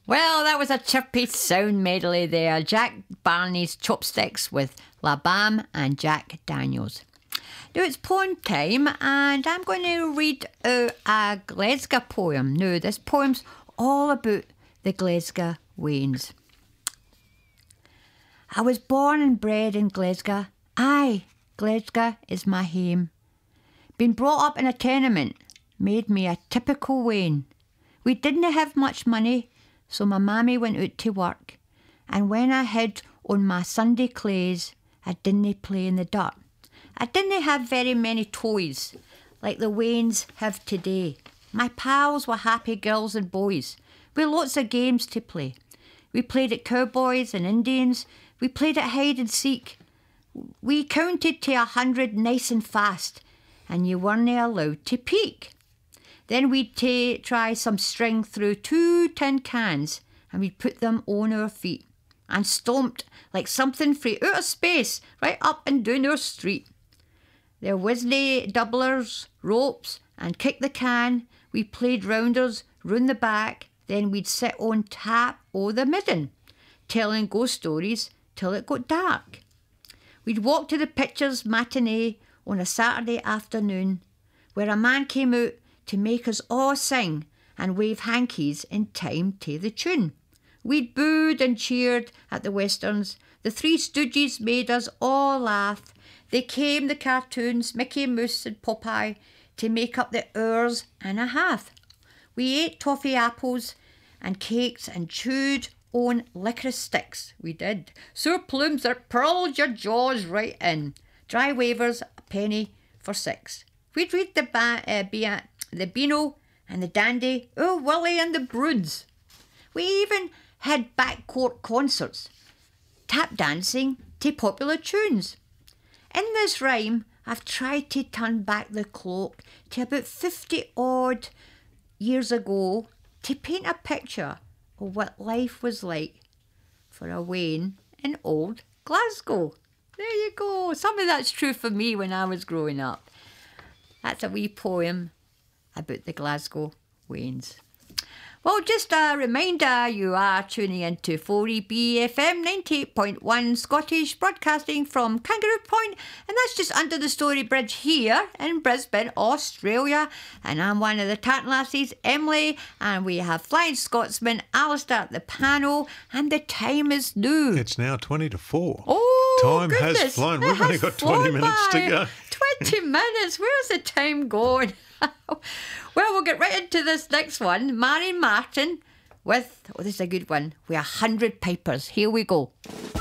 Well, that was a chirpy sound medley there. Jack Barney's Chopsticks with La Bam and Jack Daniels. Now it's poem time, and I'm going to read out a Glasgow poem. Now, this poem's all about the Glasgow Wains. I was born and bred in Glasgow. Aye, Glasgow is my hame. Been brought up in a tenement, made me a typical Wain. We didn't have much money, so my mammy went out to work. And when I hid on my Sunday clays, I didn't play in the dirt. I didn't have very many toys, like the Wains have today. My pals were happy girls and boys, with lots of games to play. We played at cowboys and Indians. We played at hide and seek. We counted to 100 nice and fast, and you weren't allowed to peek. Then we'd try some string through 2 tin cans, and we'd put them on our feet and stomped like something free out of space right up and down our street. There was nae doublers, ropes, and kick the can. We played rounders round the back, then we'd sit on tap o' the midden, telling ghost stories till it got dark. We'd walk to the pictures matinee on a Saturday afternoon, where a man came out to make us all sing and wave hankies in time to the tune. We'd booed and cheered at the westerns. The Three Stooges made us all laugh. They came the cartoons, Mickey Mouse and Popeye, to make up the hours and a half. We ate toffee apples and cakes and chewed on licorice sticks. We did. Sour plumes that pearled your jaws right in. Dry wavers, a penny for 6. We'd read the Beano and the Dandy, oh, Willie and the Broods. We even had backcourt concerts, tap dancing to popular tunes. In this rhyme, I've tried to turn back the clock to about 50 odd years ago to paint a picture of what life was like for a Wain in old Glasgow. There you go. Some of that's true for me when I was growing up. That's a wee poem about the Glasgow Wains. Well, just a reminder, you are tuning into 4EB FM 98.1 Scottish, broadcasting from Kangaroo Point, and that's just under the Story Bridge here in Brisbane, Australia. And I'm one of the Tartan Lassies, Emily, and we have Flying Scotsman Alistair at the panel, and the time is now. It's now 20 to 4. Oh, time goodness. has flown. We've only got 20 minutes to go. 20 minutes? Where's the time going? Well, we'll get right into this next one. Mary Martin with, oh, this is a good one, with 100 Pipers. Here we go.